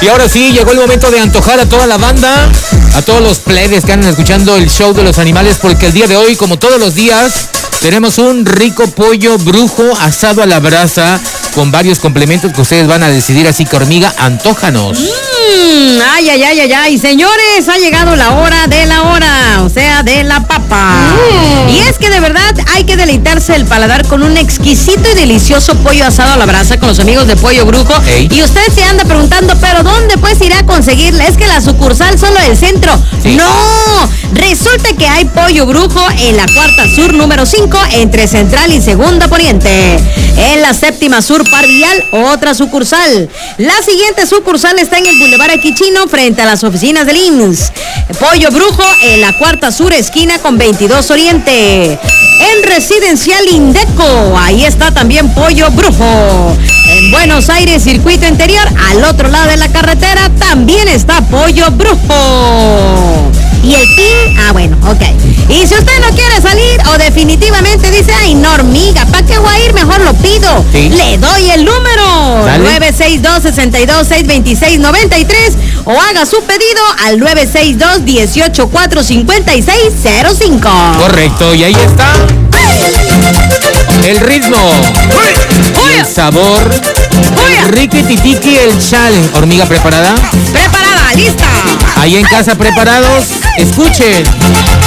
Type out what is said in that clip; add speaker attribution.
Speaker 1: Y ahora sí, llegó el momento de antojar a toda la banda, a todos los plebes que andan escuchando el show de los animales, porque el día de hoy, como todos los días, tenemos un rico pollo brujo asado a la brasa con varios complementos que ustedes van a decidir, así que hormiga, antójanos.
Speaker 2: Ay, señores, ha llegado la hora de la hora, o sea, de la papa. Y es que de verdad hay que deleitarse el paladar con un exquisito y delicioso pollo asado a la brasa con los amigos de Pollo Brujo.
Speaker 1: Ey.
Speaker 2: Y usted se anda preguntando, ¿pero dónde pues irá a conseguirla? Es que la sucursal solo del centro.
Speaker 1: Sí.
Speaker 2: ¡No! Resulta que hay Pollo Brujo en la Cuarta Sur número 5, entre Central y Segunda Poniente. En la Séptima Sur Parvial, otra sucursal. La siguiente sucursal está en el Boulevard Equichino, frente a las oficinas del IMSS. Pollo Brujo en la Cuarta Sur, esquina con 22 Oriente. En Residencial Indeco, ahí está también Pollo Brujo. En Buenos Aires, Circuito Interior, al otro lado de la carretera, también está Pollo Brujo. ¿Y el PIN? bueno, ok. Y si usted no quiere salir o definitivamente dice, ay, no, hormiga, ¿para qué voy a ir? Mejor lo pido.
Speaker 1: Sí.
Speaker 2: Le doy el número.
Speaker 1: Dale.
Speaker 2: 962-62-626-93 o haga su pedido al 962-18-456-05.
Speaker 1: Correcto, y ahí está el ritmo, el sabor, el riquititiqui, el chale. Hormiga, ¿preparada?
Speaker 2: Preparada, lista.
Speaker 1: Ahí en casa, preparados. Escuchen.